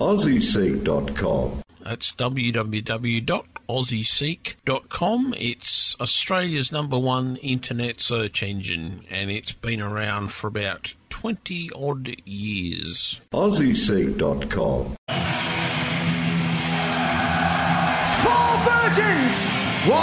AussieSeek.com. That's www.aussieseek.com. It's Australia's #1 internet search engine, and it's been around for about 20-odd years. AussieSeek.com. 4 virgins